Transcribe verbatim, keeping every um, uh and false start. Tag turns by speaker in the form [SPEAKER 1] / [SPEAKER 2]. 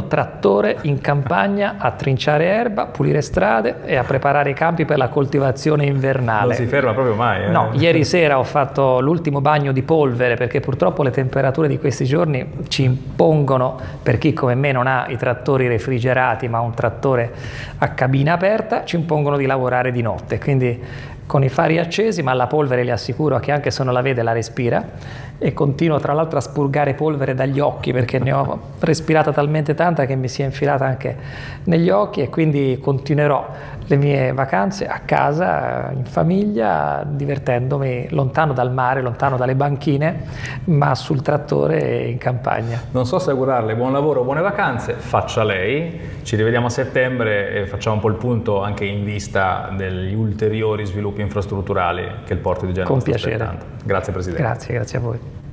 [SPEAKER 1] trattore in campagna a trinciare erba, pulire strade e a preparare i campi per la coltivazione invernale.
[SPEAKER 2] Non si ferma proprio mai, eh?
[SPEAKER 1] No, ieri sera ho fatto l'ultimo bagno di polvere perché purtroppo le temperature di questi giorni ci impongono, per chi come me non ha i trattori refrigerati ma un trattore a cabina aperta, ci impongono di lavorare di notte, quindi con i fari accesi, ma la polvere le assicuro che anche se non la vede la respira, e continuo tra l'altro a spurgare polvere dagli occhi perché ne ho respirata talmente tanta che mi si è infilata anche negli occhi, e quindi continuerò le mie vacanze a casa, in famiglia, divertendomi lontano dal mare, lontano dalle banchine, ma sul trattore e in campagna.
[SPEAKER 2] Non so se augurarle buon lavoro, buone vacanze, faccia lei. Ci rivediamo a settembre e facciamo un po' il punto anche in vista degli ulteriori sviluppi infrastrutturali che il porto di Genova
[SPEAKER 1] Con
[SPEAKER 2] sta
[SPEAKER 1] piacere.
[SPEAKER 2] aspettando. Grazie Presidente.
[SPEAKER 1] Grazie, grazie a voi.